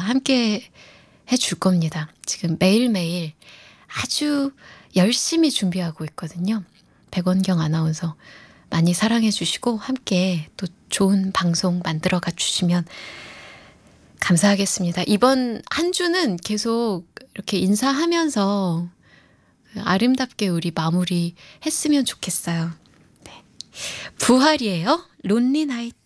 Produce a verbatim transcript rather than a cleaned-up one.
함께 해줄 겁니다. 지금 매일매일 아주 열심히 준비하고 있거든요. 백원경 아나운서 많이 사랑해 주시고 함께 또 좋은 방송 만들어가 주시면 감사하겠습니다. 이번 한 주는 계속 이렇게 인사하면서 아름답게 우리 마무리 했으면 좋겠어요. 네. 부활이에요. 론리 나이트.